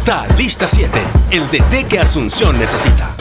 Talista 7, el DT que Asunción necesita.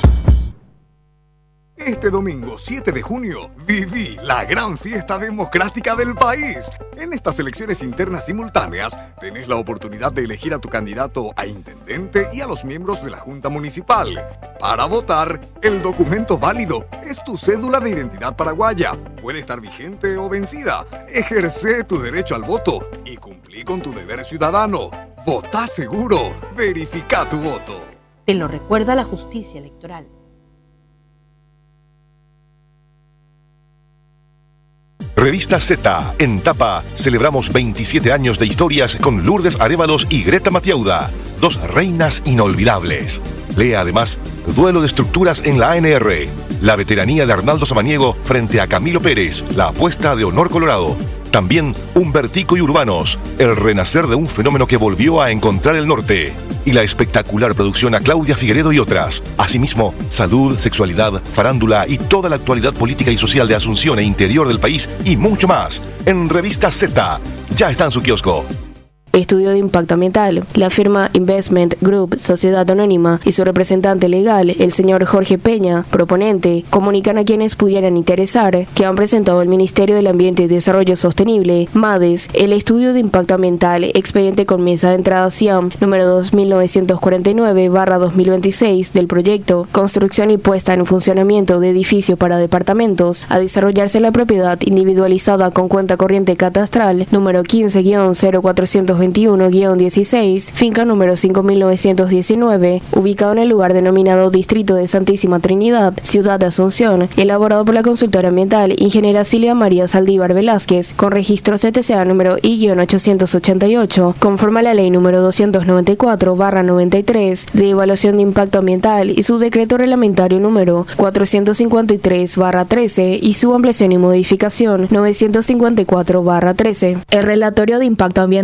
Este domingo 7 de junio, viví la gran fiesta democrática del país. En estas elecciones internas simultáneas, tenés la oportunidad de elegir a tu candidato a intendente y a los miembros de la Junta Municipal. Para votar, el documento válido es tu cédula de identidad paraguaya. Puede estar vigente o vencida. Ejerce tu derecho al voto y cumplí con tu deber ciudadano. Votá seguro. Verifica tu voto. Te lo recuerda la justicia electoral. Revista Z, en tapa, celebramos 27 años de historias con Lourdes Arévalos y Greta Matiauda, dos reinas inolvidables. Lea además Duelo de estructuras en la ANR, la veteranía de Arnaldo Samaniego frente a Camilo Pérez, la apuesta de Honor Colorado. También Humbertico y Urbanos, el renacer de un fenómeno que volvió a encontrar el norte. Y la espectacular producción a Claudia Figueredo y otras. Asimismo, salud, sexualidad, farándula y toda la actualidad política y social de Asunción e interior del país y mucho más. En Revista Z, ya está en su kiosco. Estudio de impacto ambiental. La firma Investment Group, Sociedad Anónima, y su representante legal, el señor Jorge Peña, proponente, comunican a quienes pudieran interesar que han presentado al Ministerio del Ambiente y Desarrollo Sostenible, MADES, el estudio de impacto ambiental, expediente con mesa de entrada CIAM número 2949/2026 del proyecto Construcción y puesta en funcionamiento de edificio para departamentos, a desarrollarse en la propiedad individualizada con cuenta corriente catastral número 15-0421-16, finca número 5919, ubicado en el lugar denominado Distrito de Santísima Trinidad, Ciudad de Asunción, elaborado por la consultora ambiental Ingeniera Silvia María Saldívar Velázquez, con registro CTCA número I-888, conforme a la ley número 294/93 de evaluación de impacto ambiental y su decreto reglamentario número 453/13 y su ampliación y modificación 954/13. El relatorio de impacto ambiental